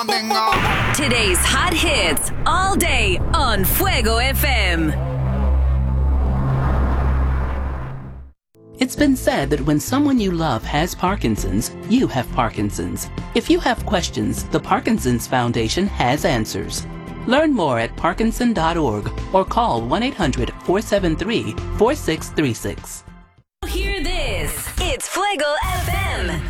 Today's hot hits all day on Fuego FM. It's been said that when someone you love has Parkinson's, you have Parkinson's. If you have questions, the Parkinson's Foundation has answers. Learn more at parkinson.org or call 1-800-473-4636. Hear this. It's Fuego FM.